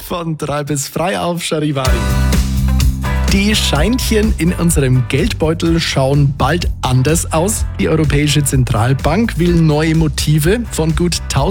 Von 3 bis frei auf Charivari. Die Scheinchen in unserem Geldbeutel schauen bald anders aus. Die Europäische Zentralbank will neue Motive von gut 1000